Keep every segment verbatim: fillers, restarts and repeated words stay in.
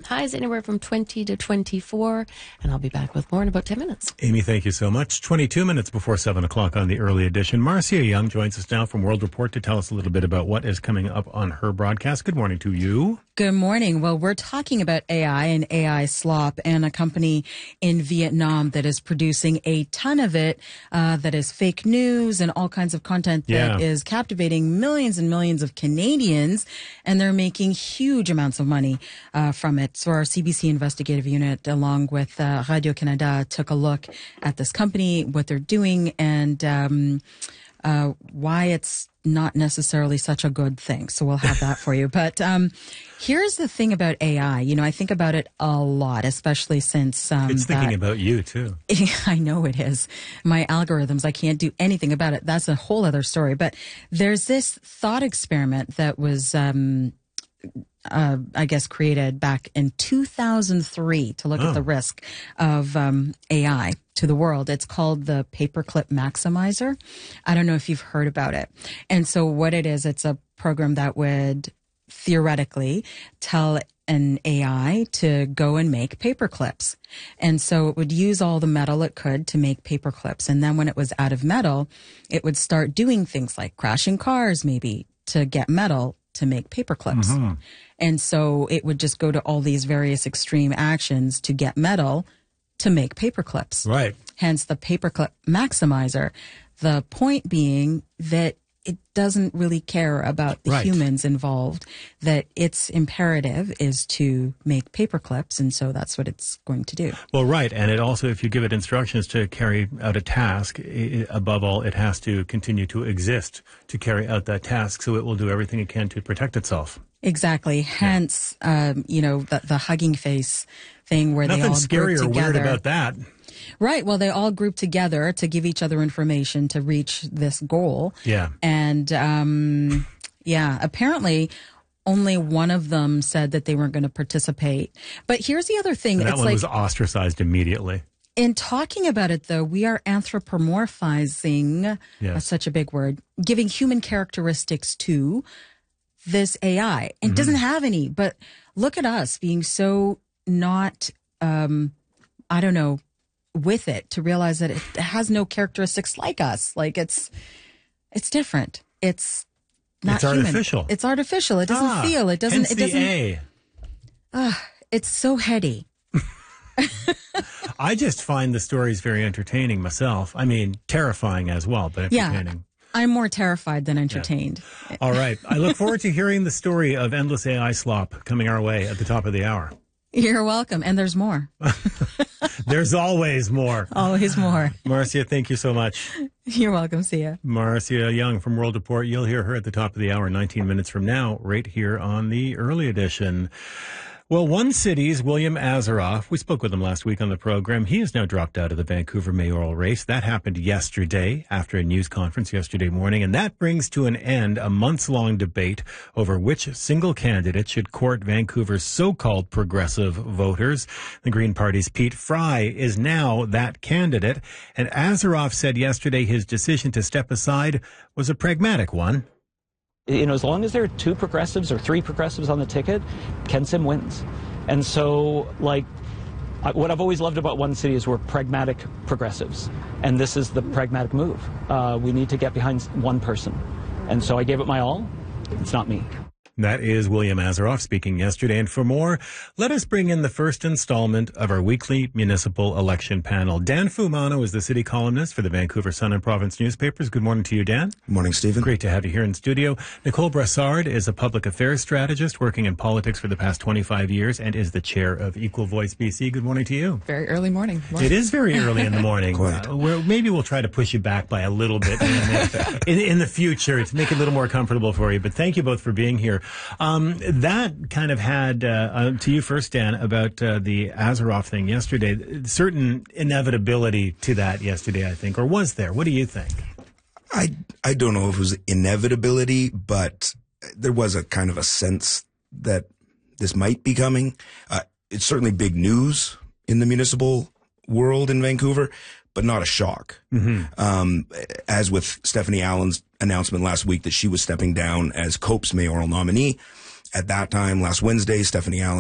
Highs anywhere from twenty to twenty-four. And I'll be back with more in about ten minutes. Amy, thank you so much. twenty-two minutes before seven o'clock on the early edition. Marcia Young joins us now from World Report to tell us a little bit about what is coming up on her broadcast. Good morning to you. Good morning. Well, we're talking about A I and A I slop and a company in Vietnam that is producing a ton of it, uh, that is fake news and all kinds of content that Yeah. is captivating millions and millions of Canadians, and they're making huge amounts of money uh, from it. So our C B C investigative unit, along with uh, Radio-Canada, took a look at this company, what they're doing, and um, uh, why it's not necessarily such a good thing. So we'll have that for you. But um, here's the thing about A I. You know, I think about it a lot, especially since... Um, It's thinking that, about you, too. I know it is. My algorithms, I can't do anything about it. That's a whole other story. But there's this thought experiment that was... Um, Uh, I guess created back in two thousand three to look Oh. at the risk of um, A I to the world. It's called the Paperclip Maximizer. I don't know if you've heard about it. And so what it is, it's a program that would theoretically tell an A I to go and make paper clips. And so it would use all the metal it could to make paper clips. And then when it was out of metal, it would start doing things like crashing cars maybe to get metal to make paper clips. Mm-hmm. And so it would just go to all these various extreme actions to get metal to make paper clips. Right. Hence the paperclip maximizer. The point being that it doesn't really care about the Right. humans involved, that its imperative is to make paper clips, and so that's what it's going to do. Well, right. And it also, if you give it instructions to carry out a task, I above all, it has to continue to exist to carry out that task. So it will do everything it can to protect itself. Exactly. Hence, um, you know, the, the hugging face thing where Nothing they all scary group or together. weird about that. Right. Well, they all group together to give each other information to reach this goal. Yeah. And, um, yeah, apparently only one of them said that they weren't going to participate. But here's the other thing. And that it's one like, was ostracized immediately. in talking about it, though, we are anthropomorphizing, Yes. that's such a big word, giving human characteristics to this A I. It Mm-hmm. doesn't have any, but look at us being so not, um, I don't know, with it to realize that it has no characteristics like us. Like it's, it's different. It's not It's human. artificial. It's artificial. It doesn't Ah, feel. It doesn't. hence It the doesn't. A. It's so heady. I just find the stories very entertaining myself. I mean, terrifying as well, but Yeah. entertaining. I'm more terrified than entertained. All right. I look forward to hearing the story of endless A I slop coming our way at the top of the hour. You're welcome. And there's more. There's always more. Always more. Marcia, thank you so much. You're welcome. See ya. Marcia Young from World Report. You'll hear her at the top of the hour, nineteen minutes from now, right here on the early edition. Well, one city's William Azaroff, we spoke with him last week on the program. He has now dropped out of the Vancouver mayoral race. That happened yesterday after a news conference yesterday morning. And that brings to an end a months-long debate over which single candidate should court Vancouver's so-called progressive voters. The Green Party's Pete Fry is now that candidate. And Azaroff said yesterday his decision to step aside was a pragmatic one. You know, as long as there are two progressives or three progressives on the ticket, Ken Sim wins. And so, like, I, what I've always loved about One City is we're pragmatic progressives. And this is the pragmatic move. Uh, we need to get behind one person. And so I gave it my all. It's not me. That is William Azaroff speaking yesterday. And for more, let us bring in the first installment of our weekly municipal election panel. Dan Fumano is the city columnist for the Vancouver Sun and Province newspapers. Good morning to you, Dan. Good morning, Stephen. Great to have you here in studio. Nicole Brassard is a public affairs strategist working in politics for the past twenty-five years and is the chair of Equal Voice B C. Good morning to you. Very early morning. morning. It is very early in the morning. Quite. Uh, we're, maybe we'll try to push you back by a little bit in, in, in the future to make it a little more comfortable for you. But thank you both for being here. Um, that kind of had, uh, uh, to you first, Dan, about uh, the Azaroff thing yesterday, certain inevitability to that yesterday, I think. Or was there? What do you think? I, I don't know if it was inevitability, but there was a kind of a sense that this might be coming. Uh, it's certainly big news in the municipal world in Vancouver, but not a shock. Mm-hmm. Um, as with Stephanie Allen's announcement last week that she was stepping down as Cope's mayoral nominee. At that time, last Wednesday, Stephanie Allen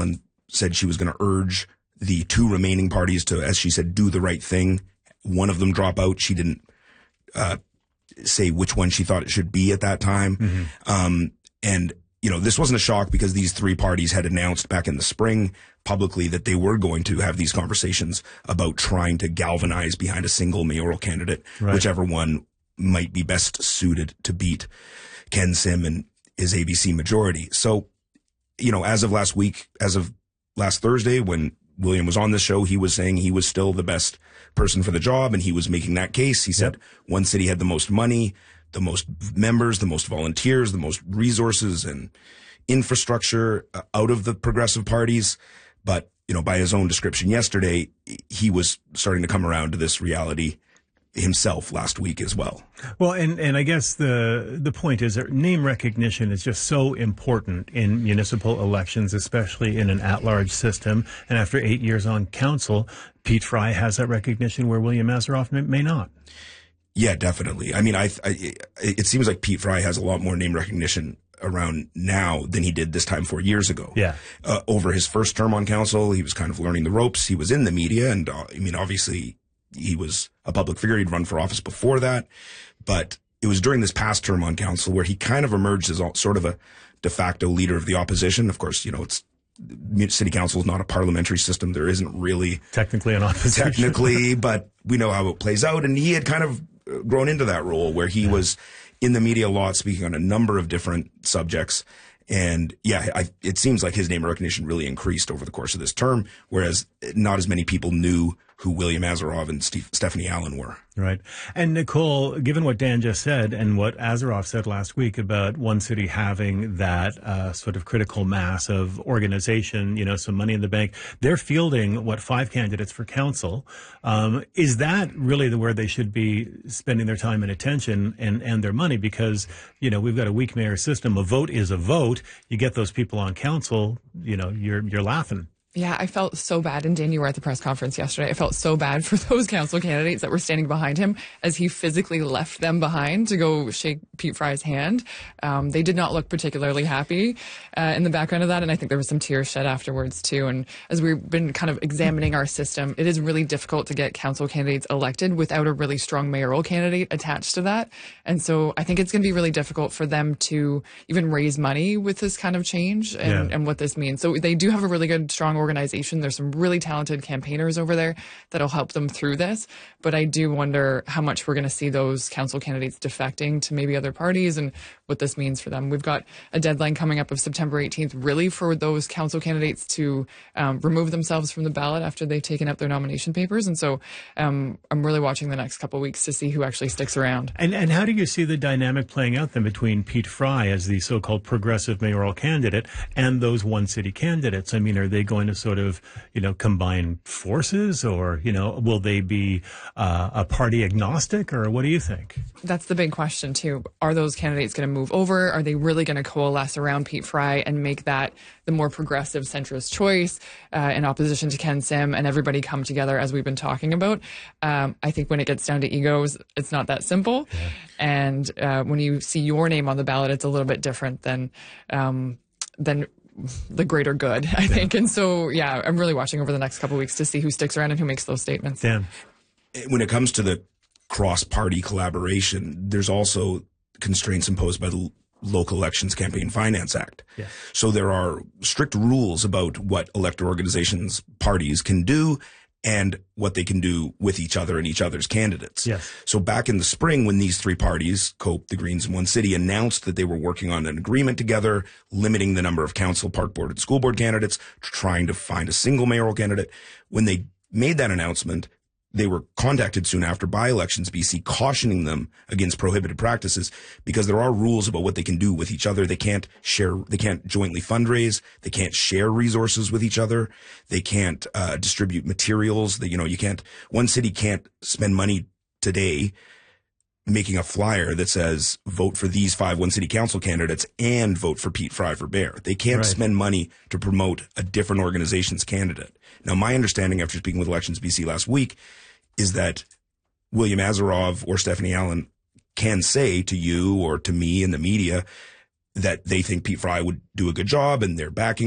said she was going to urge the two remaining parties to, as she said, do the right thing. One of them drop out. She didn't uh, say which one she thought it should be at that time. Mm-hmm. Um, and, you know, this wasn't a shock because these three parties had announced back in the spring publicly that they were going to have these conversations about trying to galvanize behind a single mayoral candidate, right. whichever one might be best suited to beat Ken Sim and his A B C majority. So, you know, as of last week, as of last Thursday, when William was on this show, he was saying he was still the best person for the job, and he was making that case. He said yep. one city had the most money, the most members, the most volunteers, the most resources and infrastructure uh, out of the progressive parties. But, you know, by his own description yesterday, he was starting to come around to this reality himself last week as well. Well, and, and I guess the the point is that name recognition is just so important in municipal elections, especially in an at-large system. And after eight years on council, Pete Fry has that recognition where William Asaroff may, may not. Yeah, definitely. I mean, I, I it seems like Pete Fry has a lot more name recognition around now than he did this time four years ago. Yeah. Uh, over his first term on council, he was kind of learning the ropes. He was in the media, and uh, I mean, obviously, he was a public figure. He'd run for office before that. But it was during this past term on council where he kind of emerged as all, sort of a de facto leader of the opposition. Of course, you know, it's city council is not a parliamentary system. There isn't really technically an opposition. Technically, but we know how it plays out. And he had kind of grown into that role where he yeah. was in the media a lot, speaking on a number of different subjects. And yeah, I, it seems like his name recognition really increased over the course of this term, whereas not as many people knew who William Asaroff and Steve, Stephanie Allen were. Right. And Nicole, given what Dan just said and what Asaroff said last week about one city having that uh, sort of critical mass of organization, you know, some money in the bank, they're fielding, what, five candidates for council. Um, is that really the where they should be spending their time and attention and, and their money? Because, you know, we've got a weak mayor system. A vote is a vote. You get those people on council, you know, you're you're laughing. Yeah, I felt so bad. And Dan, you were at the press conference yesterday. I felt so bad for those council candidates that were standing behind him as he physically left them behind to go shake Pete Fry's hand. Um, they did not look particularly happy uh, in the background of that. And I think there was some tears shed afterwards, too. And as we've been kind of examining our system, it is really difficult to get council candidates elected without a really strong mayoral candidate attached to that. And so I think it's going to be really difficult for them to even raise money with this kind of change and, yeah. and what this means. So they do have a really good, strong organization. There's some really talented campaigners over there that'll help them through this. But I do wonder how much we're going to see those council candidates defecting to maybe other parties and what this means for them. We've got a deadline coming up of September eighteenth, really for those council candidates to um, remove themselves from the ballot after they've taken up their nomination papers. And so um, I'm really watching the next couple of weeks to see who actually sticks around. And, and how do you see the dynamic playing out then between Pete Fry as the so-called progressive mayoral candidate and those one city candidates? I mean, are they going to sort of, you know, combine forces, or, you know, will they be uh, a party agnostic, or what do you think? That's the big question, too. Are those candidates going to move over? Are they really going to coalesce around Pete Fry and make that the more progressive centrist choice uh, in opposition to Ken Sim and everybody come together as we've been talking about? Um, I think when it gets down to egos, it's not that simple. Yeah. And uh, when you see your name on the ballot, it's a little bit different than um, than the greater good, I think. And so, yeah, I'm really watching over the next couple of weeks to see who sticks around and who makes those statements. Dan. When it comes to the cross-party collaboration, there's also constraints imposed by the Local Elections Campaign Finance Act. Yeah. So there are strict rules about what elector organizations, parties can do and what they can do with each other and each other's candidates. Yes. So back in the spring, when these three parties, COPE, the Greens, and One City, announced that they were working on an agreement together, limiting the number of council, park board, and school board candidates, trying to find a single mayoral candidate, when they made that announcement, they were contacted soon after by Elections B C, cautioning them against prohibited practices because there are rules about what they can do with each other. They can't share, they can't jointly fundraise. They can't share resources with each other. They can't uh, distribute materials. That, you know, you can't, One City can't spend money today making a flyer that says vote for these five One City Council candidates and vote for Pete Fry for Bear. They can't right. spend money to promote a different organization's candidate. Now, my understanding after speaking with Elections B C last week is that William Asaroff or Stephanie Allen can say to you or to me in the media that they think Pete Fry would do a good job and they're backing him,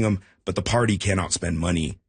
but the party cannot spend money